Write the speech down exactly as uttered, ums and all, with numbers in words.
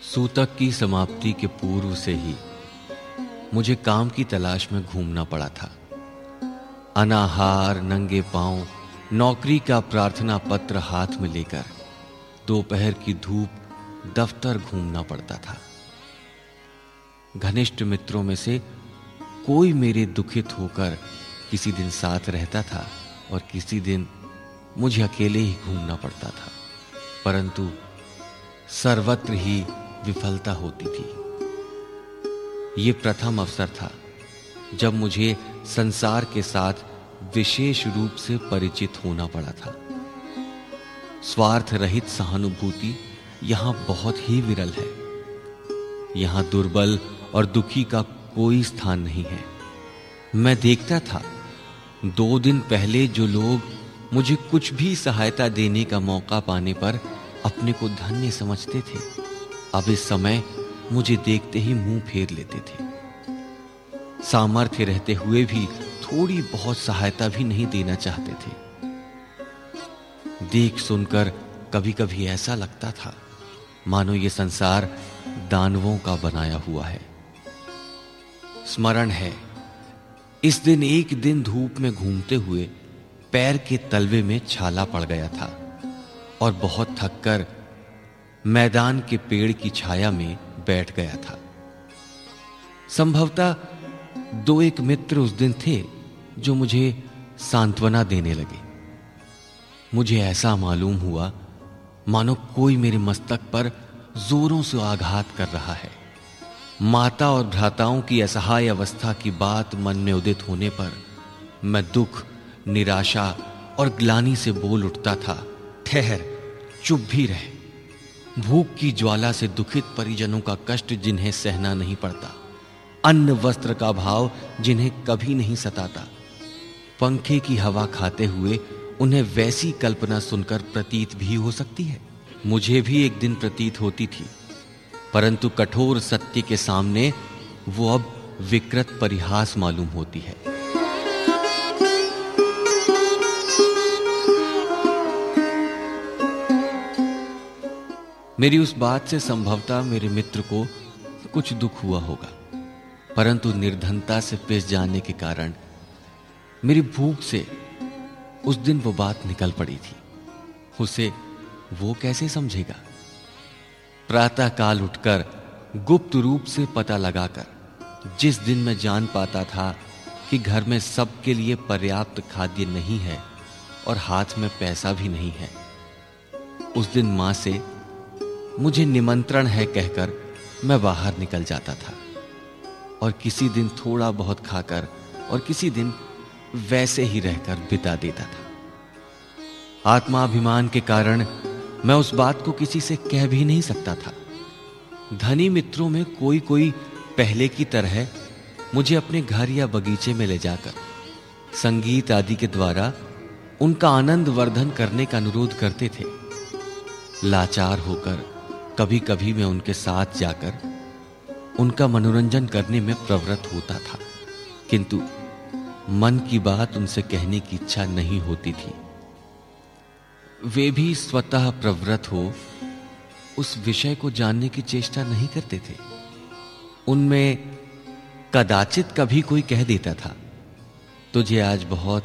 सूतक की समाप्ति के पूर्व से ही मुझे काम की तलाश में घूमना पड़ा था। अनाहार नंगे पांव नौकरी का प्रार्थना पत्र हाथ में लेकर दोपहर की धूप दफ्तर घूमना पड़ता था। घनिष्ठ मित्रों में से कोई मेरे दुखित होकर किसी दिन साथ रहता था और किसी दिन मुझे अकेले ही घूमना पड़ता था, परंतु सर्वत्र ही विफलता होती थी। यह प्रथम अवसर था जब मुझे संसार के साथ विशेष रूप से परिचित होना पड़ा था। स्वार्थ रहित सहानुभूति यहां बहुत ही विरल है। यहां दुर्बल और दुखी का कोई स्थान नहीं है। मैं देखता था, दो दिन पहले जो लोग मुझे कुछ भी सहायता देने का मौका पाने पर अपने को धन्य समझते थे, अब इस समय मुझे देखते ही मुंह फेर लेते थे। सामर्थ्य रहते हुए भी थोड़ी बहुत सहायता भी नहीं देना चाहते थे। देख सुनकर कभी कभी ऐसा लगता था मानो ये संसार दानवों का बनाया हुआ है। स्मरण है, इस दिन एक दिन धूप में घूमते हुए पैर के तलवे में छाला पड़ गया था और बहुत थककर मैदान के पेड़ की छाया में बैठ गया था। संभवतः दो एक मित्र उस दिन थे जो मुझे सांत्वना देने लगे। मुझे ऐसा मालूम हुआ मानो कोई मेरे मस्तक पर जोरों से आघात कर रहा है। माता और भ्राताओं की असहाय अवस्था की बात मन में उदित होने पर मैं दुख, निराशा और ग्लानि से बोल उठता था, ठहर, चुप भी रह। भूख की ज्वाला से दुखित परिजनों का कष्ट जिन्हें सहना नहीं पड़ता, अन्न वस्त्र का भाव जिन्हें कभी नहीं सताता, पंखे की हवा खाते हुए उन्हें वैसी कल्पना सुनकर प्रतीत भी हो सकती है। मुझे भी एक दिन प्रतीत होती थी, परंतु कठोर सत्य के सामने वो अब विकृत परिहास मालूम होती है। मेरी उस बात से संभवतः मेरे मित्र को कुछ दुख हुआ होगा, परंतु निर्धनता से पिस जाने के कारण मेरी भूख से उस दिन वो बात निकल पड़ी थी। उसे वो कैसे समझेगा? प्रातः काल उठकर गुप्त रूप से पता लगाकर जिस दिन मैं जान पाता था कि घर में सबके लिए पर्याप्त खाद्य नहीं है और हाथ में पैसा भी नहीं है, उस दिन मां से मुझे निमंत्रण है कहकर मैं बाहर निकल जाता था और किसी दिन थोड़ा बहुत खाकर और किसी दिन वैसे ही रहकर बिता देता था। आत्माभिमान के कारण मैं उस बात को किसी से कह भी नहीं सकता था। धनी मित्रों में कोई कोई पहले की तरह मुझे अपने घर या बगीचे में ले जाकर संगीत आदि के द्वारा उनका आनंद वर्धन करने का अनुरोध करते थे। लाचार होकर कभी कभी मैं उनके साथ जाकर उनका मनोरंजन करने में प्रवृत्त होता था, किंतु मन की बात उनसे कहने की इच्छा नहीं होती थी। वे भी स्वतः प्रवृत्त हो उस विषय को जानने की चेष्टा नहीं करते थे। उनमें कदाचित कभी कोई कह देता था, तुझे आज बहुत